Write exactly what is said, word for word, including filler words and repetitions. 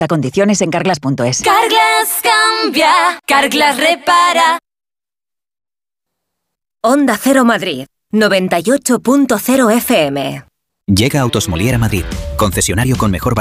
Condiciones en carglass punto es. Carglass cambia, Carglass repara. Onda Cero Madrid, noventa y ocho punto cero F M. Llega Autos Molière a Madrid, concesionario con mejor